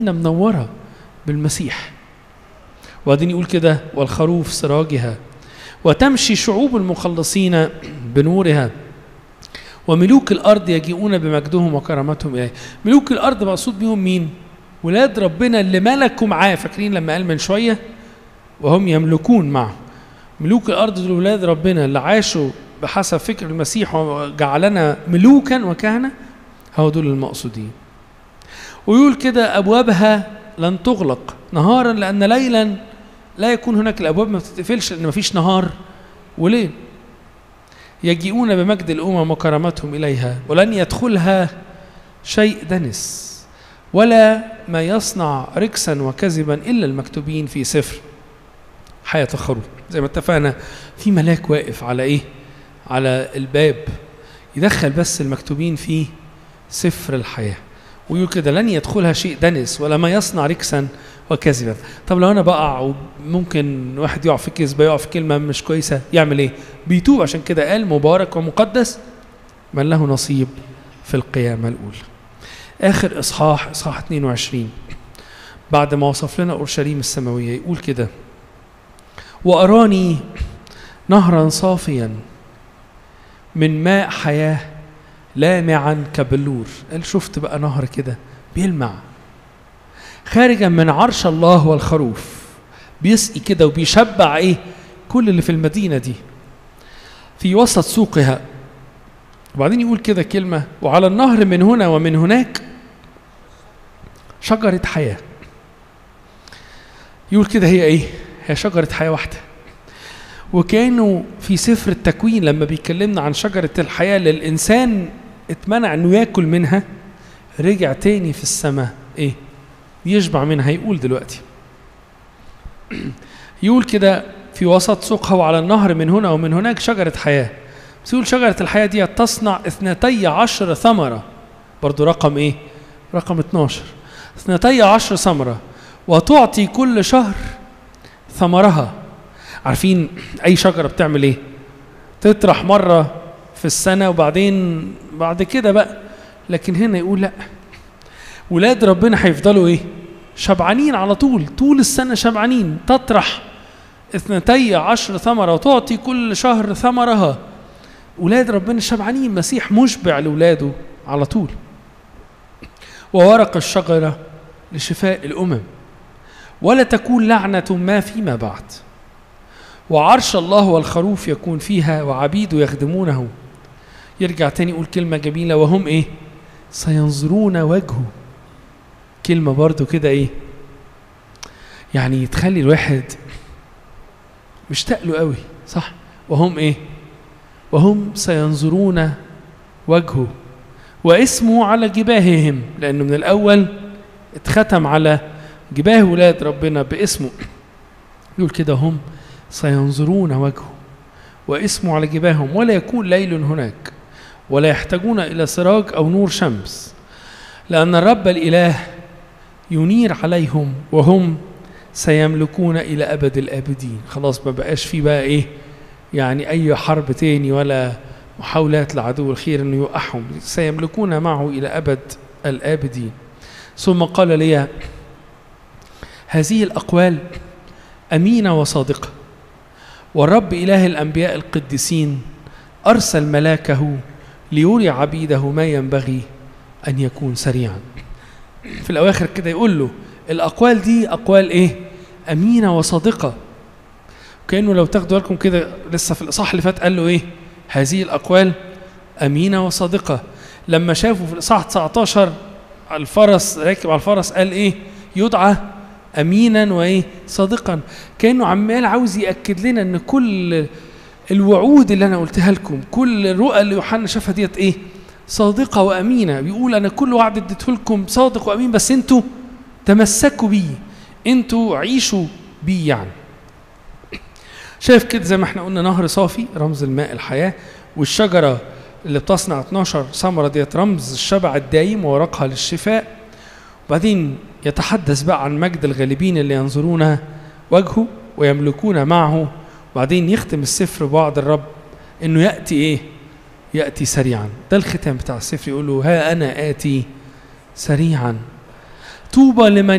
منورة بالمسيح. وبعدين يقول كده والخروف سراجها وتمشي شعوب المخلصين بنورها وملوك الأرض يجيئون بمجدهم وكرامتهم إليه. ملوك الأرض مقصود بهم مين؟ ولاد ربنا اللي ملكوا معاه. فاكرين لما قال من شوية وهم يملكون معه. ملوك الأرض دول ولاد ربنا اللي عاشوا بحسب فكر المسيح وجعلنا ملوكا وكهنة، هو دول المقصودين. ويقول كده أبوابها لن تغلق نهارا لأن ليلا لا يكون هناك. الأبواب ما بتتقفلش لأن ما فيش نهار وليل. يجيئون بمجد الأمم وكرامتهم إليها ولن يدخلها شيء دنس ولا ما يصنع ركسا وكذبا إلا المكتوبين في سفر حياة الخروف. زي ما اتفقنا في ملاك واقف على إيه؟ على الباب يدخل بس المكتوبين في سفر الحياة. ويقول كده لن يدخلها شيء دنس ولا ما يصنع ركسا وكذبا. طب لو أنا بقع وممكن واحد يقع في كذبة يقع في كلمة مش كويسة يعمل إيه؟ بيتوب. عشان كده قال مبارك ومقدس من له نصيب في القيامة الأولى. آخر إصحاح 22 بعد ما وصف لنا أورشليم السماوية يقول كده وأراني نهرا صافيا من ماء حياة لامعا كبلور. قال شفت بقى نهر كده بيلمع خارجا من عرش الله والخروف بيسقي كده وبيشبع ايه كل اللي في المدينة دي في وسط سوقها. وبعدين يقول كده كلمة وعلى النهر من هنا ومن هناك شجرة حياة. يقول كده هي ايه؟ هي شجرة حياة واحدة. وكانوا في سفر التكوين لما بيكلمنا عن شجرة الحياة للإنسان اتمنع انه ياكل منها رجع تاني في السماء ايه؟ يشبع منها. يقول دلوقتي يقول كده في وسط سوقها وعلى النهر من هنا ومن هناك شجرة حياة. بس يقول شجرة الحياة دي تصنع 12 ثمرة. برضو رقم ايه؟ رقم 12. 12 ثمرة وتعطي كل شهر ثمرها. عارفين اي شجرة بتعمل ايه؟ تطرح مرة في السنة وبعدين بعد كده بقى. لكن هنا يقول لا، ولاد ربنا هيفضلوا ايه؟ شبعانين على طول السنة شبعانين. تطرح 12 ثمرة وتعطي كل شهر ثمرها. ولاد ربنا شبعانين. مسيح مشبع لولاده على طول. وورق الشجرة لشفاء الأمم ولا تكون لعنة ما فيما بعد. وعرش الله والخروف يكون فيها وعبيده يخدمونه. يرجع تاني يقول كلمة جميلة وهم ايه؟ سينظرون وجهه. كلمة برضو كده ايه؟ يعني تخلي الواحد مشتاق له قوي، صح؟ وهم ايه؟ وهم سينظرون وجهه واسمه على جباههم. لأنه من الأول اتختم على جباه ولاد ربنا باسمه. يقول كده هم سينظرون وجهه واسمه على جباههم ولا يكون ليل هناك ولا يحتاجون إلى سراج أو نور شمس لأن الرب الإله ينير عليهم وهم سيملكون إلى أبد الآبدين. خلاص ما بقاش فيه بقى إيه يعني أي حرب تاني ولا محاولات لعدو الخير أنه يوقعهم. سيملكون معه إلى أبد الآبدين. ثم قال لي هذه الأقوال أمينة وصادقة والرب إله الأنبياء القديسين أرسل ملاكه ليري عبيده ما ينبغي أن يكون سريعا. في الأواخر كده يقول له الأقوال دي أقوال إيه؟ أمينة وصادقة. كأنه لو تاخدوا بالكم كده لسه في الإصحاح اللي فات قال له إيه؟ هذه الأقوال أمينة وصادقة. لما شافوا في الإصحاح 19 الفرس راكب على الفرس قال إيه؟ يدعى أمينا وإيه؟ صادقا. كأنه عمال عاوز يأكد لنا أن كل الوعود اللي أنا قلتها لكم كل الرؤى اللي يوحنا شافها ديت إيه؟ صادقة وأمينة. بيقول أنا كل وعد اديته لكم صادق وأمين بس أنتوا تمسكوا بيه، أنتوا عيشوا بيه. يعني شايف كده زي ما احنا قلنا نهر صافي رمز الماء الحياة، والشجرة اللي بتصنع 12 ثمرة ديت رمز الشبع الدائم وورقها للشفاء. وبعدين يتحدث بقى عن مجد الغالبين اللي ينظرون وجهه ويملكون معه. وبعدين يختم السفر بوعد الرب انه يأتي ايه؟ يأتي سريعا. ده الختام بتاع السفر. يقول له ها أنا آتي سريعا. طوبى لمن